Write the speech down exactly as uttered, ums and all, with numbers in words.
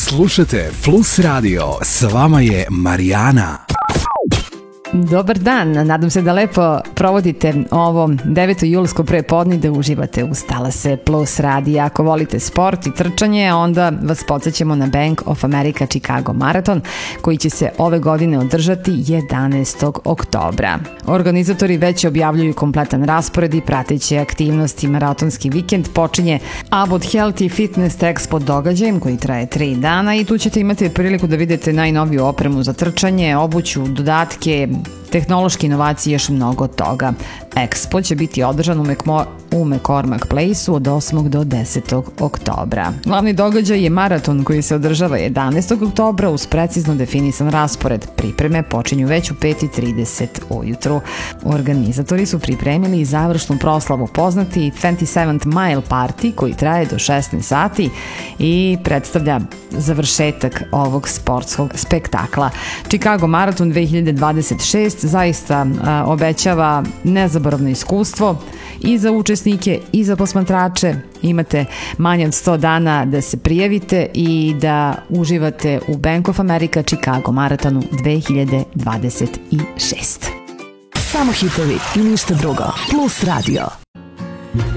Slušajte Plus Radio, s vama je Marijana. Dobar dan, nadam se da lepo provodite ovo deveto julsko prepodne, da uživate uz talase Plus radija. Ako volite sport i trčanje, onda vas podsjećamo na Bank of America Chicago Marathon, koji će se ove godine održati jedanaestog oktobra. Organizatori već objavljuju kompletan raspored i prateće aktivnosti. Maratonski vikend počinje Abbott Health Fitness Expo događajem koji traje tri dana i tu ćete imati priliku da vidite najnoviju opremu za trčanje, obuću, dodatke, tehnološke inovacije i još mnogo toga. Expo će biti održan u, Mekmo, u McCormack Place-u od osmog do desetog oktobra. Glavni događaj je maraton koji se održava jedanaestog oktobra uz precizno definisan raspored. Pripreme počinju već u pet i trideset ujutru. Organizatori su pripremili i završnu proslavu poznati dvadeset sedmi Mile Party koji traje do šesnaest sati i predstavlja završetak ovog sportskog spektakla. Chicago Marathon dve hiljade dvadeset šest zaista a, obećava nezaboravno iskustvo i za učesnike i za posmatrače. Imate manje od sto dana da se prijavite i da uživate u Bank of America Chicago Maratonu dve hiljade dvadeset šest. Samo hitovi i ništa drugo. Plus Radio.